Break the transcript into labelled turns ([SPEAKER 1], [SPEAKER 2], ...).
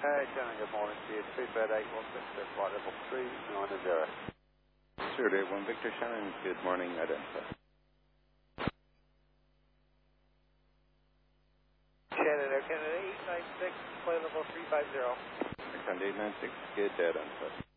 [SPEAKER 1] Shannon, good morning to you. 23816, flight level 390.
[SPEAKER 2] 081 Victor Shannon, good morning, identify.
[SPEAKER 1] Shannon, Air Canada 896, flight level 350.
[SPEAKER 2] Air Canada 896, good, identify.